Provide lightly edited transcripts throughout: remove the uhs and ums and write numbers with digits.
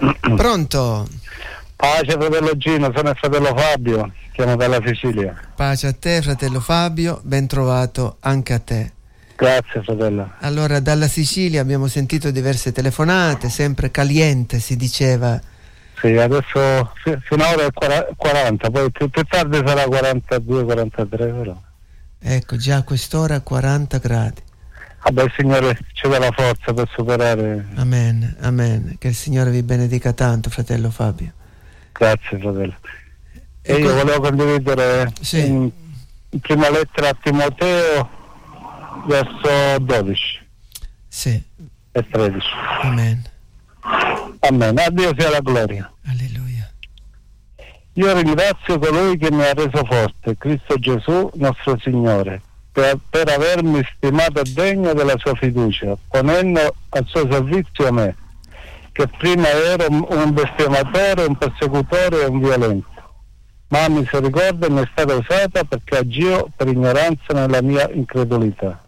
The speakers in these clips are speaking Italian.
Pronto? Pace fratello Gino, sono il fratello Fabio, chiamo dalla Sicilia. Pace a te fratello Fabio, ben trovato anche a te. Grazie fratello. Allora, dalla Sicilia abbiamo sentito diverse telefonate, sempre caliente si diceva. Sì, adesso fino ad ora è 40, poi più tardi sarà 42-43 però. Ecco, già a quest'ora 40 gradi. Vabbè, il Signore ci dà la forza per superare. Amen, amen. Che il Signore vi benedica tanto, fratello Fabio. Grazie fratello. E io volevo condividere in prima lettera a Timoteo, verso 12 e 13. Amen. Amen. A Dio sia la gloria. Alleluia. Io ringrazio colui che mi ha reso forte, Cristo Gesù, nostro Signore, per avermi stimato degno della sua fiducia, ponendo al suo servizio me, che prima ero un bestemmatore, un persecutore e un violento. Ma misericordia mi è stata usata perché agio per ignoranza nella mia incredulità.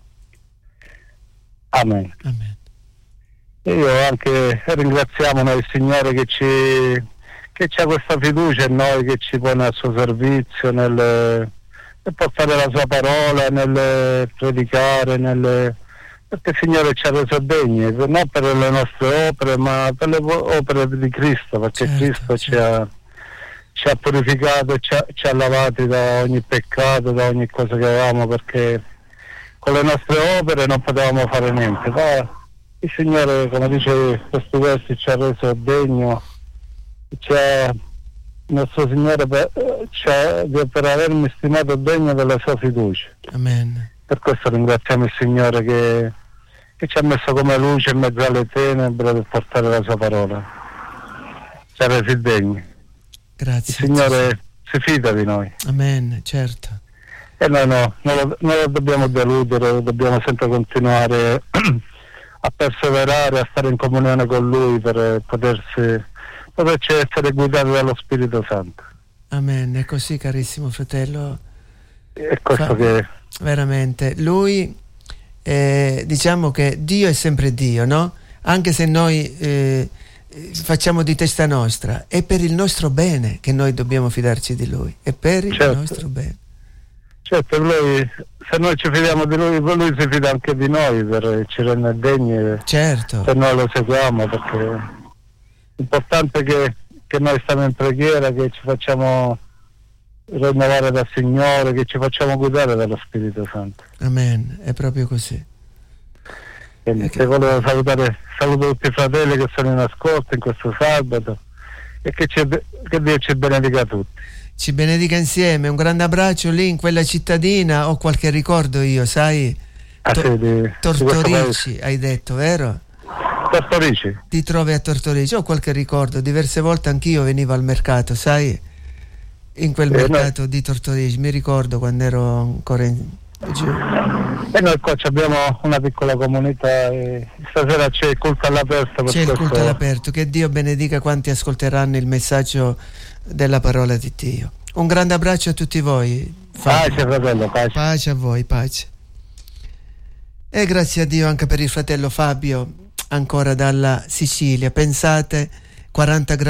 Amen. Amen. E io anche ringraziamo noi il Signore che c'ha questa fiducia in noi, che ci pone al suo servizio nel portare la sua parola, nel predicare, perché il Signore ci ha reso degni, non per le nostre opere, ma per le opere di Cristo, perché Cristo ci ha purificato e ci ha lavati da ogni peccato, da ogni cosa che avevamo, perché con le nostre opere non potevamo fare niente. Ma il Signore, come dice questi versi, ci ha reso degno, il nostro Signore per avermi stimato degno della sua fiducia. Amen. Per questo ringraziamo il Signore che ci ha messo come luce in mezzo alle tenebre per portare la sua parola. Ci ha resi degni. Grazie. Il Signore si fida di noi. Amen, certo. E noi non lo dobbiamo deludere, dobbiamo sempre continuare a perseverare, a stare in comunione con Lui per poterci essere guidati dallo Spirito Santo. Amen, è così carissimo fratello. È questo che... Veramente, Lui, diciamo che Dio è sempre Dio, no? Anche se noi facciamo di testa nostra, è per il nostro bene che noi dobbiamo fidarci di Lui, è per il nostro bene. Certo, Lui, se noi ci fidiamo di Lui si fida anche di noi, ci rende degni, certo. Se noi lo seguiamo, perché l'importante è che noi stiamo in preghiera, che ci facciamo rinnovare dal Signore, che ci facciamo guidare dallo Spirito Santo. Amen, è proprio così. Quindi volevo saluto tutti i fratelli che sono in ascolto in questo sabato e che Dio ci benedica tutti. Ci benedica insieme, un grande abbraccio lì in quella cittadina. Ho qualche ricordo io, sai? Tortorici, hai detto, vero? Tortorici. Ti trovi a Tortorici, ho qualche ricordo, diverse volte anch'io venivo al mercato, sai? In quel mercato di Tortorici, mi ricordo quando ero ancora giù. E noi qua abbiamo una piccola comunità e stasera c'è il culto all'aperto. C'è il culto all'aperto, che Dio benedica quanti ascolteranno il messaggio della parola di Dio. Un grande abbraccio a tutti voi. Pace fratello, pace. Pace a voi, pace. E grazie a Dio anche per il fratello Fabio, ancora dalla Sicilia. Pensate, 40 gradi